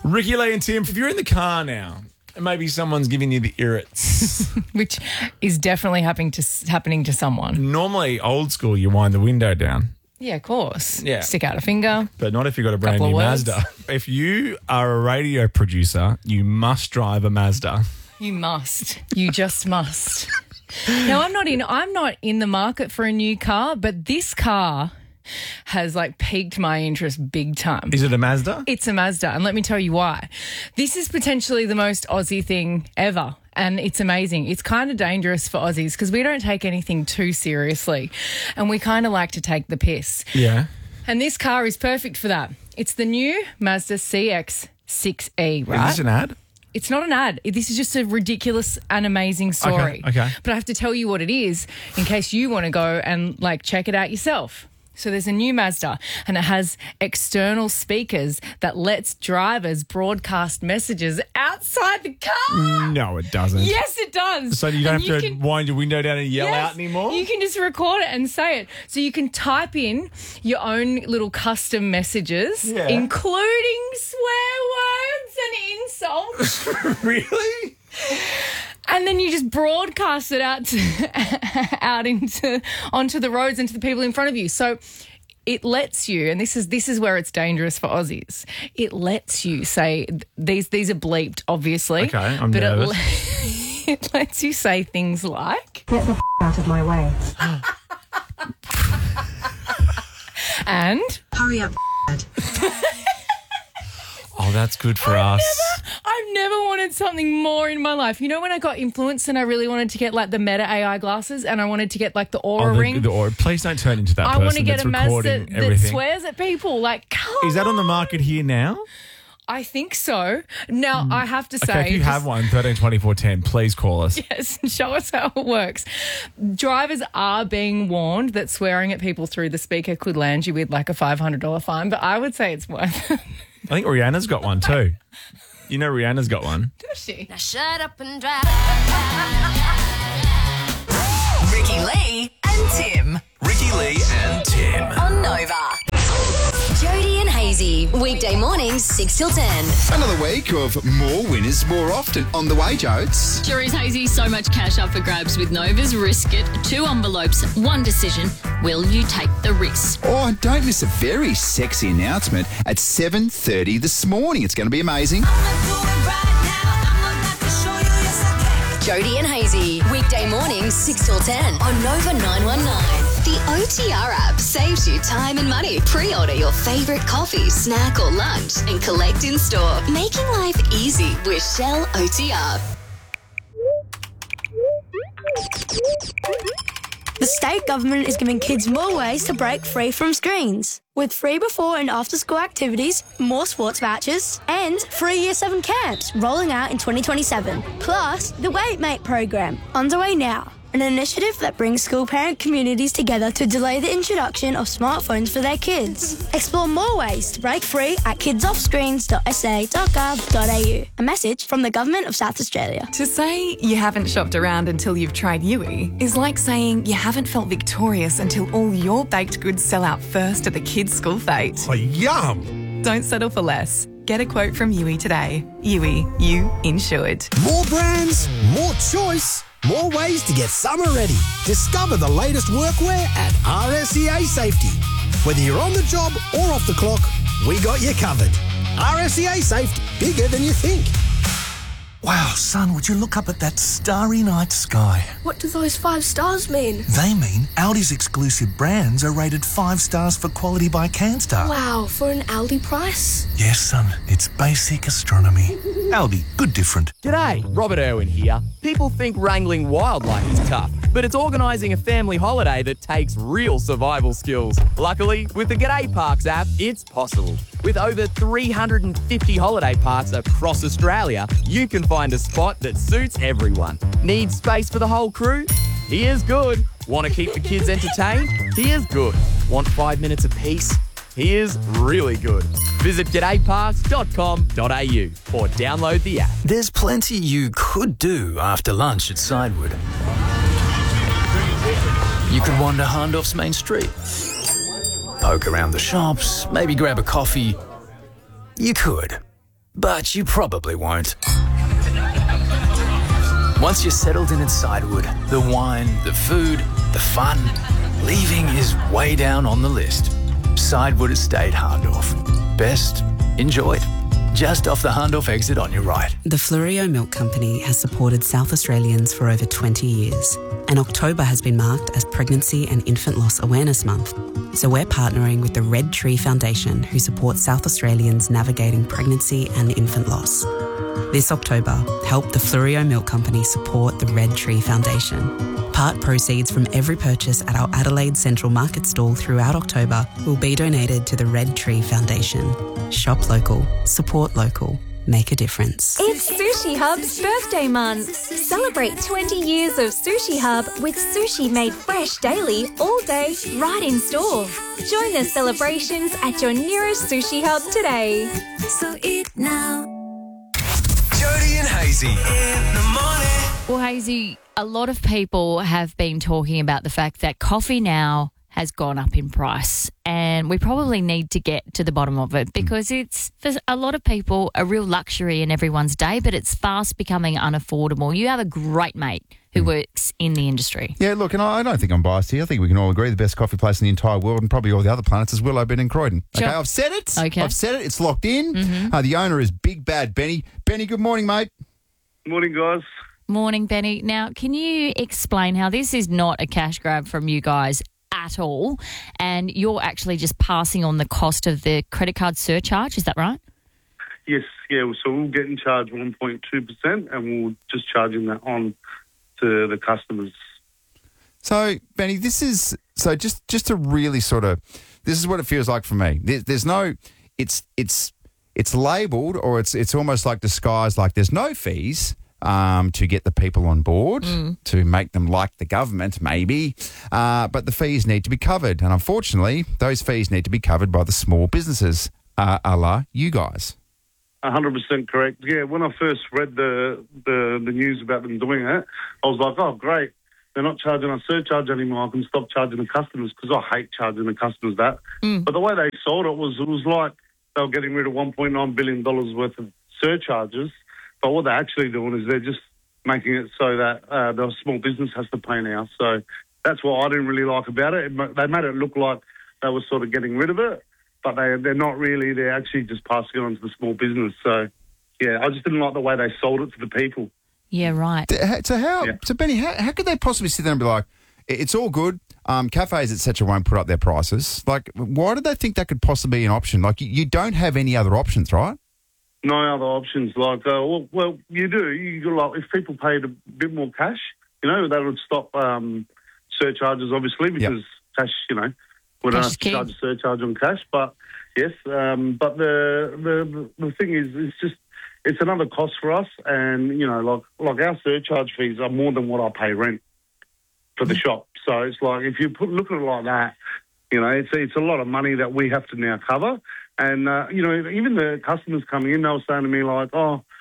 Ricky Lee and Tim, if you're in the car now, and maybe someone's giving you the irrits. Which is definitely happening to someone. Normally, old school, you wind the window down. Yeah, of course. Yeah. Stick out a finger. But not if you've got a brand Couple new of words. Mazda. If you are a radio producer, you must drive a Mazda. You must. You just must. Now, I'm not in the market for a new car, but this car has piqued my interest big time. Is it a Mazda? It's a Mazda, and let me tell you why. This is potentially the most Aussie thing ever. And it's amazing. It's kind of dangerous for Aussies because we don't take anything too seriously and we kind of like to take the piss. Yeah. And this car is perfect for that. It's the new Mazda CX-6E, right? Is this an ad? It's not an ad. This is just a ridiculous and amazing story. Okay. But I have to tell you what it is in case you want to go and check it out yourself. So there's a new Mazda and it has external speakers that lets drivers broadcast messages outside the car. No, it doesn't. Yes, it does. So you don't have to wind your window down and yell out anymore? You can just record it and say it. So you can type in your own little custom messages, including swear words and insults. Really? And then you just broadcast it onto the roads and to the people in front of you. So it lets you, and this is where it's dangerous for Aussies. It lets you say these are bleeped, obviously. Okay, I'm nervous. It lets you say things like, "Get the out of my way." and "Hurry up, Oh, that's good for us. I've never wanted something more in my life. You know when I got influenced and I really wanted to get the Meta AI glasses and I wanted to get the Aura ring? The Aura. Please don't turn into that person. I want to get that's a Mazda recording that swears at people. Come Is that on the on. market here now? I think so. Now, I have to say... Okay, if you have one, 13 24 10, please call us. Yes, show us how it works. Drivers are being warned that swearing at people through the speaker could land you with a $500 fine, but I would say it's worth it. I think Rihanna's got one too. You know Rihanna's got one. Does she? Now shut up and drive. Ricky Lee and Tim. Ricky Lee and Tim. On Nova. Jody and Hazy. Weekday mornings, 6 till 10. Another week of more winners more often on the way, Jodes. Jury's Hazy, so much cash up for grabs with Nova's Risk It. 2 envelopes, 1 decision. Will you take the risk? Oh, don't miss a very sexy announcement at 7:30 this morning. It's going to be amazing. Jody and Hazy. Weekday mornings, 6 till 10 on Nova 919. The OTR app saves you time and money. Pre-order your favourite coffee, snack or lunch and collect in store. Making life easy with Shell OTR. The state government is giving kids more ways to break free from screens. With free before and after school activities, more sports vouchers, and free Year 7 camps rolling out in 2027. Plus, the Wait Mate program, underway now. An initiative that brings school parent communities together to delay the introduction of smartphones for their kids. Explore more ways to break free at kidsoffscreens.sa.gov.au. A message from the Government of South Australia. To say you haven't shopped around until you've tried Yui is like saying you haven't felt victorious until all your baked goods sell out first at the kids' school fete. Oh, yum. Don't settle for less. Get a quote from Yui today. Yui, you insured. More brands, more choice, more ways to get summer ready. Discover the latest workwear at RSEA Safety. Whether you're on the job or off the clock, we got you covered. RSEA Safety, bigger than you think. Wow, son, would you look up at that starry night sky? What do those 5 stars mean? They mean Aldi's exclusive brands are rated 5 stars for quality by CanStar. Wow, for an Aldi price? Yes, son, it's basic astronomy. Aldi, good different. G'day, Robert Irwin here. People think wrangling wildlife is tough, but it's organising a family holiday that takes real survival skills. Luckily, with the G'day Parks app, it's possible. With over 350 holiday parks across Australia, you can find a spot that suits everyone. Need space for the whole crew? Here's good. Want to keep the kids entertained? Here's good. Want 5 minutes of peace? Here's really good. Visit g'dayparks.com.au or download the app. There's plenty you could do after lunch at Sidewood. You could wander Hahndorf's main street, poke around the shops, maybe grab a coffee. You could. but you probably won't. Once you're settled in at Sidewood, the wine, the food, the fun, leaving is way down on the list. Sidewood Estate Hahndorf. Best enjoyed. Just off the Hahndorf exit on your right. The Flurio Milk Company has supported South Australians for over 20 years, and October has been marked as Pregnancy and Infant Loss Awareness Month. So we're partnering with the Red Tree Foundation, who supports South Australians navigating pregnancy and infant loss. This October, help the Flurio Milk Company support the Red Tree Foundation. Part proceeds from every purchase at our Adelaide Central Market stall throughout October will be donated to the Red Tree Foundation. Shop local, support local, make a difference. It's Sushi Hub's birthday month. Celebrate 20 years of Sushi Hub with sushi made fresh daily, all day, right in store. Join the celebrations at your nearest Sushi Hub today. So eat now. Jody and Hazy in the morning. Well, Hazy, a lot of people have been talking about the fact that coffee now has gone up in price, and we probably need to get to the bottom of it because it's, for a lot of people, a real luxury in everyone's day, but it's fast becoming unaffordable. You have a great mate who works in the industry. Yeah, look, and I don't think I'm biased here. I think we can all agree the best coffee place in the entire world and probably all the other planets is Willow Bin in Croydon. Sure. Okay, I've said it. Okay. I've said it. It's locked in. The owner is Big Bad Benny. Benny, good morning, mate. Morning, guys. Morning, Benny. Now, can you explain how this is not a cash grab from you guys at all, and you're actually just passing on the cost of the credit card surcharge? Is that right? Yes, yeah. So we'll get in charge 1.2%, and we'll just charging that on to the customers. So, Benny, this is so just to really sort of, this is what it feels like for me. There's no, it's labelled, or it's almost like disguised like there's no fees to get the people on board, to make them like the government, maybe. But the fees need to be covered. And unfortunately, those fees need to be covered by the small businesses, a la you guys. 100% correct. Yeah, when I first read the news about them doing it, I was like, oh, great. They're not charging a surcharge anymore. I can stop charging the customers, because I hate charging the customers that. But the way they sold it was like they were getting rid of $1.9 billion worth of surcharges. But what they're actually doing is they're just making it so that the small business has to pay now. So that's what I didn't really like about it. They made it look like they were sort of getting rid of it, but they're not really. They're actually just passing it on to the small business. So, yeah, I just didn't like the way they sold it to the people. Yeah, right. So Benny, how could they possibly sit there and be like, it's all good, cafes, etc. won't put up their prices? Like, why do they think that could possibly be an option? Like, you don't have any other options, right? No other options. Like, well, you do. You like, if people paid a bit more cash, that would stop surcharges, obviously, because cash, we don't have to charge a surcharge on cash. But yes, but the thing is, it's another cost for us, and like our surcharge fees are more than what I pay rent for the shop. So it's like, if you look at it like that, it's a lot of money that we have to now cover. And, even the customers coming in, they were saying to me like,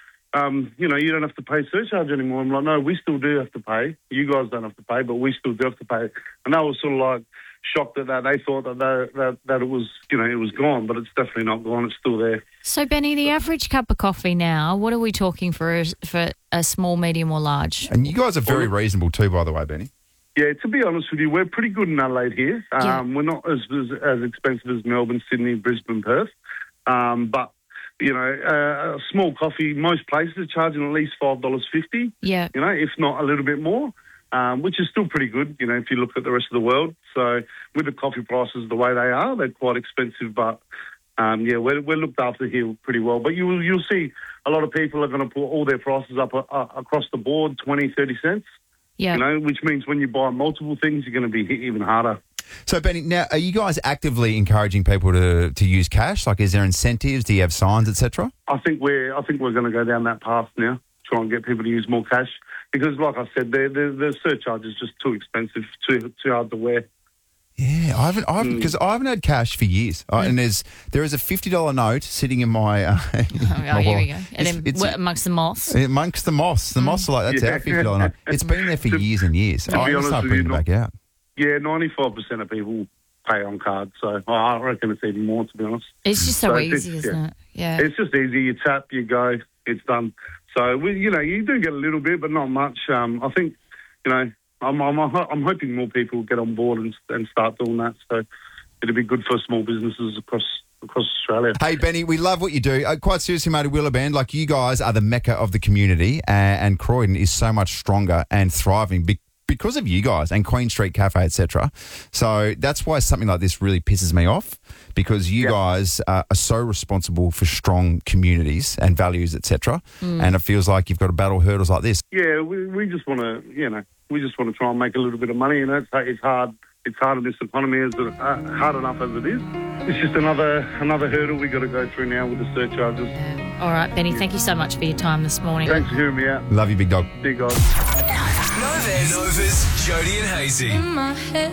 you don't have to pay surcharge anymore. I'm like, no, we still do have to pay. You guys don't have to pay, but we still do have to pay. And they were sort of like shocked at that. They thought that it was, it was gone, but it's definitely not gone. It's still there. So, Benny, the average cup of coffee now, what are we talking for a small, medium or large? And you guys are very reasonable too, by the way, Benny. Yeah, to be honest with you, we're pretty good in Adelaide here. We're not as expensive as Melbourne, Sydney, Brisbane, Perth. But, a small coffee, most places are charging at least $5.50. Yeah. If not a little bit more, which is still pretty good, if you look at the rest of the world. So with the coffee prices the way they are, they're quite expensive. But, we're looked after here pretty well. But you'll see a lot of people are going to put all their prices up across the board, 20, 30 cents. Yeah. Which means when you buy multiple things, you're going to be hit even harder. So, Benny, now, are you guys actively encouraging people to use cash? Like, is there incentives? Do you have signs, etc.? I think we're going to go down that path now, try and get people to use more cash. Because, like I said, the surcharge is just too expensive, too hard to wear. Yeah, because I haven't had cash for years, and there is a $50 note sitting in my. Here we go. And then amongst the moss. Amongst the moss, the moss are like that's our $50 note. It's been there for years and years. I just start bringing it back out. Yeah, 95% of people pay on card, so I reckon it's even more, to be honest. It's just so easy, isn't it? Yeah. It's just easy. You tap, you go, it's done. So, you do get a little bit, but not much. I think, I'm hoping more people get on board and start doing that. So it'll be good for small businesses across Australia. Hey, Benny, we love what you do. Quite seriously, mate, Willowband, like you guys are the mecca of the community, and Croydon is so much stronger and thriving because of you guys and Queen Street Cafe, etc. So that's why something like this really pisses me off, because you guys are so responsible for strong communities and values, etc. And it feels like you've got to battle hurdles like this. Yeah, we just want to, we just want to try and make a little bit of money. It's hard. It's hard in this economy, hard enough as it is. It's just another hurdle we got to go through now with the surcharges. All right, Benny, thank you so much for your time this morning. Thanks for hearing me out. Love you, big dog. Big dog. Nova's Jody and Hazy. In my head.